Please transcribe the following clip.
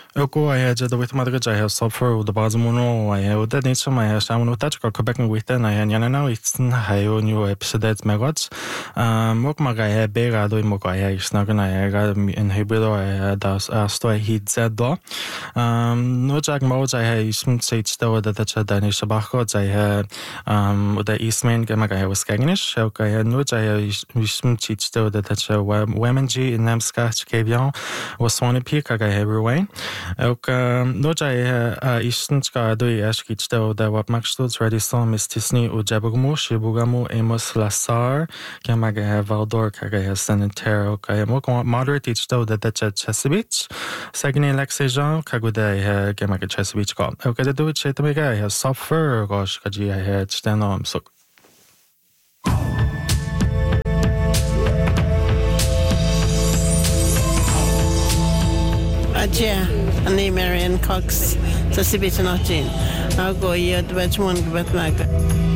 Oko ai jada with madre jai have suffer the bazamuno I have that nature my shaman touch or Quebec with then I and yana it's hayo new episodes megots. Mok maga bega do moka is not gonna in hybrido I das sto hit zeddo. No jack modes I have say still that Danish Bacho I have the Eastman Gamaga was Gaganish. Okay, no jai cheat still that women G in Namska Kavion was Swanee Peak I have Ruane. Noja istenska doi eskitsteo de wat maxstuds redison mistisni u jabugmu shibugamu emos lasar kamaga valdor kaga sanitero kayamo moderate itsteo de chesibich sagni lexejan kagude kamaga chesibich ko okay do chetamiga suffer gosh kaji I stenom so Ajia, ani Marian Cox, sa Sibit Notin. I'll go here to Batchmont, but like